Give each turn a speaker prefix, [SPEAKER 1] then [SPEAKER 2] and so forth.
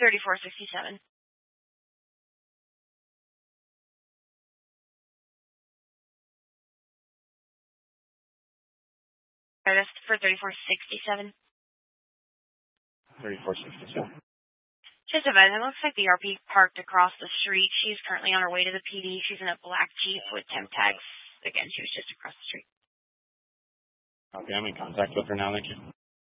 [SPEAKER 1] 3467. That's for 3467.
[SPEAKER 2] 3467.
[SPEAKER 1] Just about. It looks like the RP parked across the street. She's currently on her way to the PD. She's in a black Jeep with temp tags. Again, she was just across the street.
[SPEAKER 2] Okay, I'm in contact with her now. Thank you.